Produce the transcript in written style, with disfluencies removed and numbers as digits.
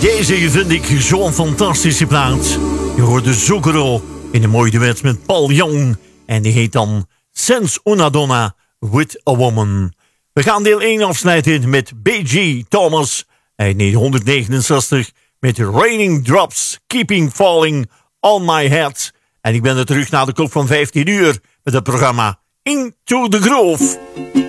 Deze vind ik zo'n fantastische plaat. Je hoort Zucchero in een mooi duet met Paul Young. En die heet dan Sense Una Donna with a Woman. We gaan deel 1 afsluiten met B.G. Thomas uit 1969 met Raining Drops Keeping Falling on My Head. En ik ben er terug na de klok van 15 uur met het programma Into the Groove.